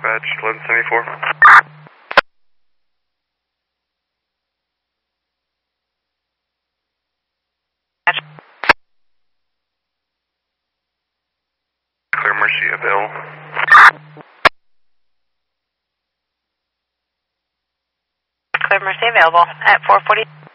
Dispatch 1174. Clear Mercy available. Clear Mercy available at 440.